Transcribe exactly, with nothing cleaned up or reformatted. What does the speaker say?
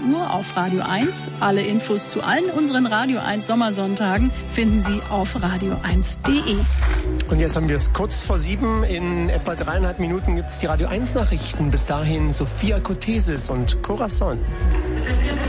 Uhr auf Radio eins. Alle Infos zu allen unseren Radio eins Sommersonntagen finden Sie auf radio eins punkt de. Und jetzt haben wir es kurz vor sieben. In etwa dreieinhalb Minuten gibt es die Radio eins Nachrichten. Bis dahin Sophia Kotesis und Corazon.